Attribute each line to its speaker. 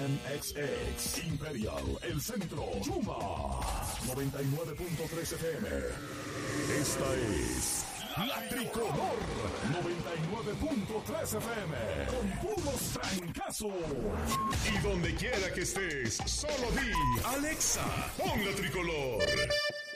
Speaker 1: MXX, Imperial, El Centro, Yuma, 99.3 FM. Esta es La Tricolor, 99.3 FM, con puros trancazos. Y donde quiera que estés, solo di, Alexa, pon La Tricolor.